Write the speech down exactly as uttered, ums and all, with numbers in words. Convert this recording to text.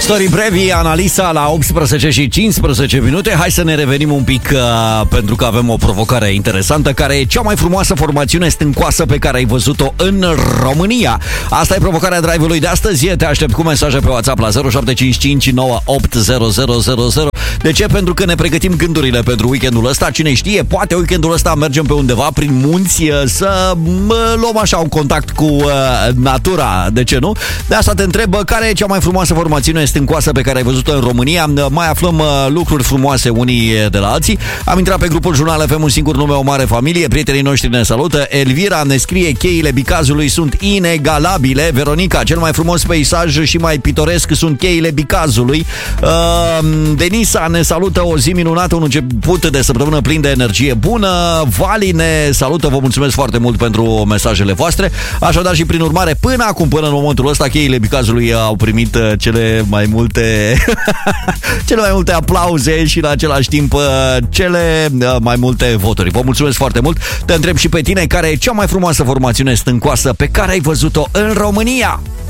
Story Brevi, Analisa la optsprezece și cincisprezece minute. Hai să ne revenim un pic uh, pentru că avem o provocare interesantă. Care e cea mai frumoasă formațiune stâncoasă pe care ai văzut-o în România? Asta e provocarea Drive-ului de astăzi. Te aștept cu mesaje pe WhatsApp la zero șapte cinci cinci nouă opt zero zero zero zero. De ce? Pentru că ne pregătim gândurile pentru weekendul ăsta. Cine știe, poate weekendul ăsta mergem pe undeva prin munți să mă, luăm așa un contact cu uh, natura. De ce nu? De asta te întreb, care e cea mai frumoasă formațiune stâncoasă pe care ai văzut-o în România? Mai aflăm uh, lucruri frumoase unii de la alții. Am intrat pe grupul Jurnal F M, un singur nume, o mare familie. Prietenii noștri ne salută. Elvira ne scrie: cheile Bicazului sunt inegalabile. Veronica: cel mai frumos peisaj și mai pitoresc sunt cheile Bicazului. Uh, Denisa ne salută: o zi minunată, un început de săptămână plin de energie bună. Vali ne salută: vă mulțumesc foarte mult pentru mesajele voastre. Așadar și prin urmare, până acum, până în momentul ăsta, cheile Bicazului au primit cele mai multe cele mai multe aplauze și în același timp cele mai multe voturi. Vă mulțumesc foarte mult. Te întreb și pe tine, care e cea mai frumoasă formațiune stâncoasă pe care ai văzut-o în România?